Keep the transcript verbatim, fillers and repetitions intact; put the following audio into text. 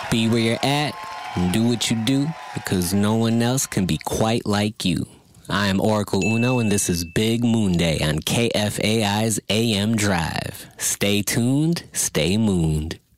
Be where you're at and do what you do because no one else can be quite like you. I am Oracle Uno and this is Big Moon Day on K F A I's A M Drive. Stay tuned, stay mooned.